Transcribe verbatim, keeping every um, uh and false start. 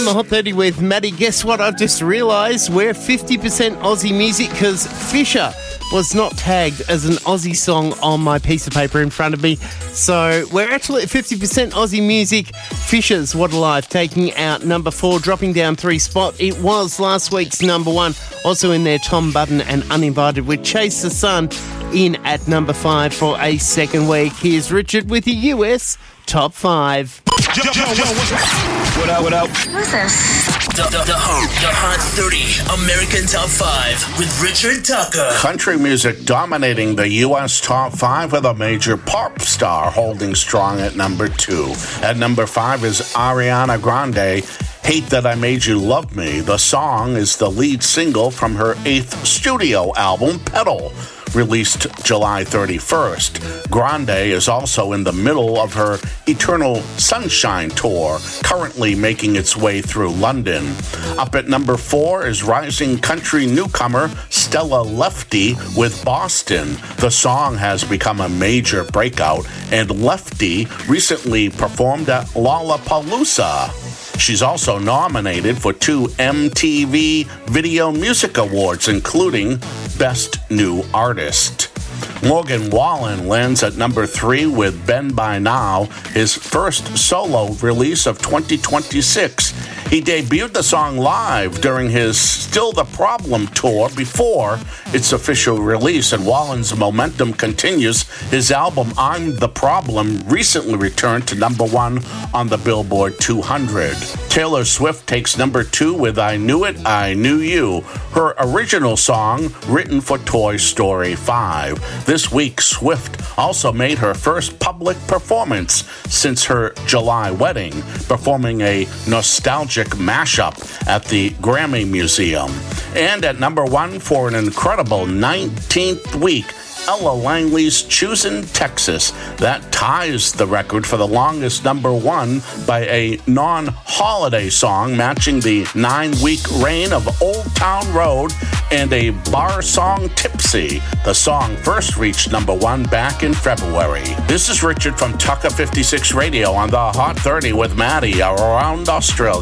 on the Hot thirty with Maddie. Guess what? I've just realised we're fifty percent Aussie music because Fisher was not tagged as an Aussie song on my piece of paper in front of me. So we're actually at fifty percent Aussie music. Fisher's What a Life taking out number four, dropping down three spot. It was last week's number one. Also in there, Tom Budden and Uninvited with Chase the Sun in at number five for a second week. Here's Richard with the U S Top five. Yo, yo, yo, what's up? What up, what up? Who's this? The, the, the, Hot, the Hot thirty American Top five with Richard Tucker. Country music dominating the U S Top five with a major pop star holding strong at number two. At number five is Ariana Grande, Hate That I Made You Love Me. The song is the lead single from her eighth studio album, Pedal, released July thirty-first. Grande is also in the middle of her Eternal Sunshine tour, currently making its way through London. Up at number four is rising country newcomer Stella Lefty with Boston. The song has become a major breakout, and Lefty recently performed at Lollapalooza. She's also nominated for two M T V Video Music Awards, including Best New Artist. Morgan Wallen lands at number three with Ben By Now, his first solo release of twenty twenty-six. He debuted the song live during his Still the Problem tour before its official release, and Wallen's momentum continues. His album I'm the Problem recently returned to number one on the Billboard two hundred. Taylor Swift takes number two with I Knew It, I Knew You, her original song written for Toy Story five. This week, Swift also made her first public performance since her July wedding, performing a nostalgic mashup at the Grammy Museum. And at number one for an incredible nineteenth week, Ella Langley's Choosin' Texas. That ties the record for the longest number one by a non-holiday song, matching the nine-week reign of Old Town Road and a bar song, Tipsy. The song first reached number one back in February. This is Richard from Tucker fifty-six Radio on the Hot thirty with Maddie around Australia.